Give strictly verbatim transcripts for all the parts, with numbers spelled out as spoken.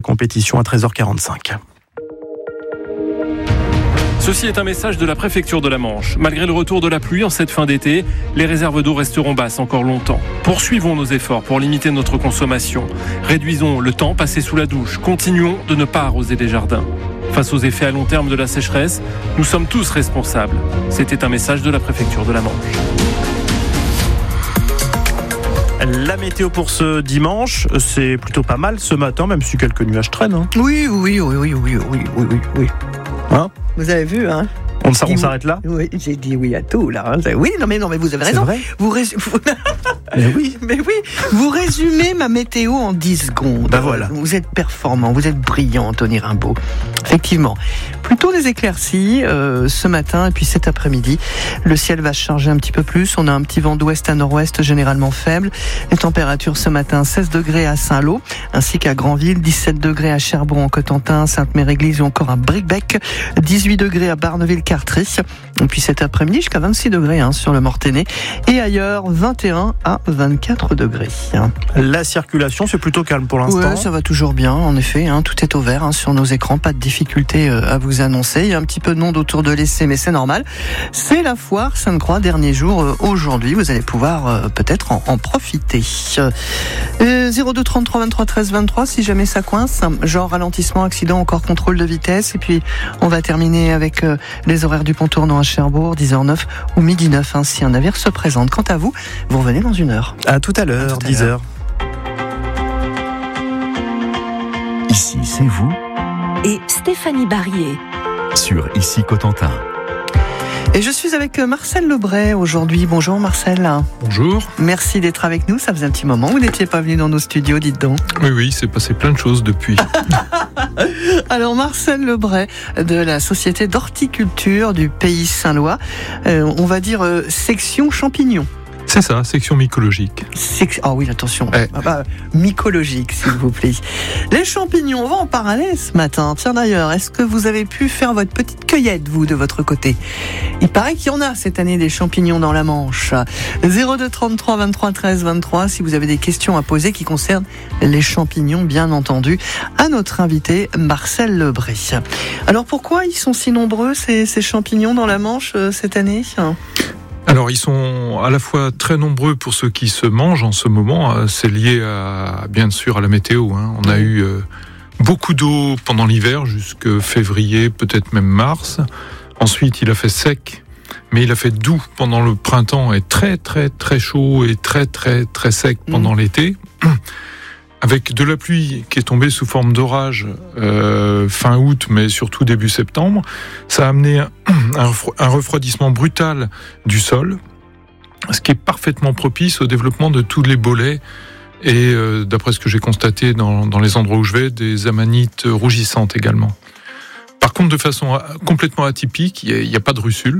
compétition à treize heures quarante-cinq. Ceci est un message de la préfecture de la Manche. Malgré le retour de la pluie en cette fin d'été, les réserves d'eau resteront basses encore longtemps. Poursuivons nos efforts pour limiter notre consommation. Réduisons le temps passé sous la douche. Continuons de ne pas arroser les jardins. Face aux effets à long terme de la sécheresse, nous sommes tous responsables. C'était un message de la préfecture de la Manche. La météo pour ce dimanche, c'est plutôt pas mal ce matin, même si quelques nuages traînent. Hein. Oui, oui, oui, oui, oui, oui, oui, oui, oui. Hein ? Vous avez vu, hein? On, on oui. s'arrête là? Oui, j'ai dit oui à tout, là. Hein. Oui, non mais, non, mais vous avez raison. C'est vrai vous rés... vous... mais oui. Mais oui, vous résumez ma météo en dix secondes. Ben voilà. Vous êtes performant, vous êtes brillant, Anthony Rimbaud. Effectivement. Plutôt des éclaircies euh, ce matin et puis cet après-midi. Le ciel va se charger un petit peu plus. On a un petit vent d'ouest à nord-ouest généralement faible. Les températures ce matin, seize degrés à Saint-Lô, ainsi qu'à Granville, dix-sept degrés à Cherbourg en Cotentin, Sainte-Mère-Église ou encore à Bricbec, dix-huit degrés à Barneville-Cartry. Et puis cet après-midi jusqu'à vingt-six degrés hein, sur le Mortainais. Et ailleurs, vingt et un à vingt-quatre degrés. La circulation, c'est plutôt calme pour l'instant. Ouais, ça va toujours bien, en effet. Hein, tout est au vert hein, sur nos écrans. Pas de difficulté euh, à vous annoncer. Il y a un petit peu de monde autour de l'essai, mais c'est normal. C'est la foire Sainte-Croix, dernier jour euh, aujourd'hui. Vous allez pouvoir euh, peut-être en, en profiter. Euh, zéro deux trente-trois vingt-trois treize vingt-trois si jamais ça coince. Genre ralentissement, accident, encore contrôle de vitesse. Et puis on va terminer avec euh, les horaires du pont tournant à Cherbourg, dix heures neuf ou midi neuf hein, si un navire se présente. Quant à vous, vous revenez dans une heure. À tout à l'heure, à dix heures. Ici, c'est vous. Et Stéphanie Barrier. Sur Ici Cotentin. Et je suis avec Marcel Lebray aujourd'hui. Bonjour Marcel. Bonjour. Merci d'être avec nous. Ça faisait un petit moment. Vous n'étiez pas venu dans nos studios, dites donc. Oui, oui, il s'est passé plein de choses depuis. Alors Marcel Lebray de la Société d'horticulture du Pays Saint-Lois. Euh, on va dire euh, section champignons. C'est ça, section mycologique. Sec... Ah oui, attention, ouais. ah bah, mycologique, s'il vous plaît. Les champignons, on va en parler ce matin. Tiens d'ailleurs, est-ce que vous avez pu faire votre petite cueillette, vous, de votre côté? Il paraît qu'il y en a cette année des champignons dans la Manche. zéro deux trente-trois vingt-trois treize vingt-trois, si vous avez des questions à poser qui concernent les champignons, bien entendu, à notre invité Marcel Lebray. Alors pourquoi ils sont si nombreux, ces, ces champignons dans la Manche euh, cette année? Alors, ils sont à la fois très nombreux pour ceux qui se mangent en ce moment. C'est lié à, bien sûr, à la météo. Hein. On a eu euh, beaucoup d'eau pendant l'hiver, jusque février, peut-être même mars. Ensuite, il a fait sec, mais il a fait doux pendant le printemps et très, très, très chaud et très, très, très sec pendant mmh. l'été. Avec de la pluie qui est tombée sous forme d'orage euh, fin août, mais surtout début septembre, ça a amené un, un refroidissement brutal du sol, ce qui est parfaitement propice au développement de tous les bolets et, euh, d'après ce que j'ai constaté dans, dans les endroits où je vais, des amanites rougissantes également. Par contre, de façon complètement atypique, il n'y a, a pas de russules,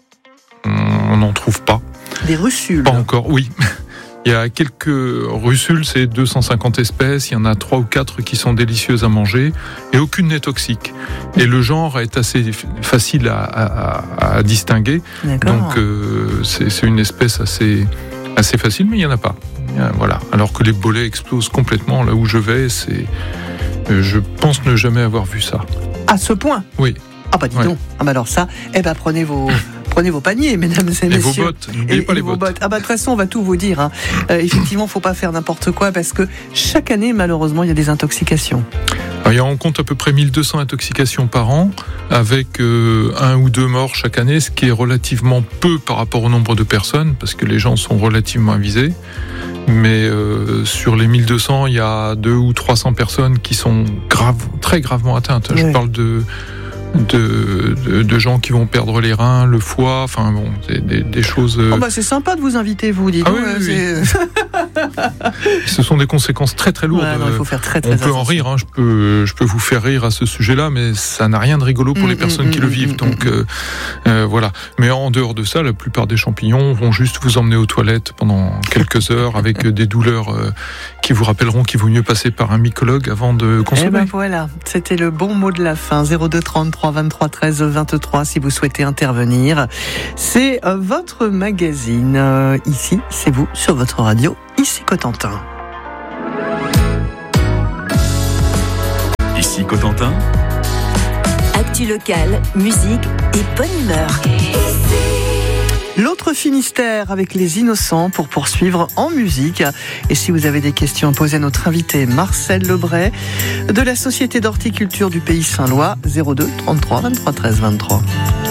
on n'en trouve pas. Des russules? Pas encore, oui. Il y a quelques russules, c'est deux cent cinquante espèces, il y en a trois ou quatre qui sont délicieuses à manger, et aucune n'est toxique. Et le genre est assez facile à, à, à distinguer, D'accord. donc euh, c'est, c'est une espèce assez, assez facile, mais il n'y en a pas. Voilà. Alors que les bolets explosent complètement là où je vais, c'est, je pense ne jamais avoir vu ça. À ce point? Oui. Ah bah dis donc, ouais. Ah bah alors ça, eh ben prenez vos... Prenez vos paniers, mesdames et messieurs. Et vos bottes, n'oubliez et, pas et les vos bottes. bottes. Ah bah de toute façon, on va tout vous dire. Hein. Euh, effectivement, il ne faut pas faire n'importe quoi parce que chaque année, malheureusement, il y a des intoxications. Alors, on compte à peu près mille deux cents intoxications par an, avec euh, un ou deux morts chaque année, ce qui est relativement peu par rapport au nombre de personnes, parce que les gens sont relativement avisés. Mais euh, sur les mille deux cents, il y a deux ou trois cents personnes qui sont grave, très gravement atteintes. Ouais. Je parle de... De, de, de gens qui vont perdre les reins, le foie, enfin bon, c'est des, des choses... Oh bah c'est sympa de vous inviter, vous, dites. Ah oui, oui, oui. Ce sont des conséquences très très lourdes. Ouais, non, il faut faire très, très On peut en rire, hein, je, peux, je peux vous faire rire à ce sujet-là, mais ça n'a rien de rigolo pour mmh, les personnes mmh, qui mmh, le vivent. Mmh, donc euh, euh, voilà. Mais en dehors de ça, la plupart des champignons vont juste vous emmener aux toilettes pendant quelques heures avec des douleurs euh, qui vous rappelleront qu'il vaut mieux passer par un mycologue avant de consommer. Et ben voilà, c'était le bon mot de la fin. zéro deux trente-trois vingt-trois treize vingt-trois si vous souhaitez intervenir. C'est votre magazine. Ici, c'est vous sur votre radio. Ici Cotentin. Ici Cotentin. Actu locale, musique et bonne humeur. L'autre Finistère avec les Innocents pour poursuivre en musique. Et si vous avez des questions, posez à notre invité Marcel Lebray de la Société d'horticulture du Pays Saint-Lois, zéro deux trente-trois vingt-trois treize vingt-trois.